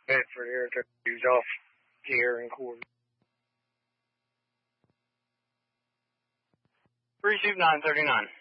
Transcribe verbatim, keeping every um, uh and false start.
Bedford Air Turkeys off Sierra and Corbin. three two nine thirty-nine.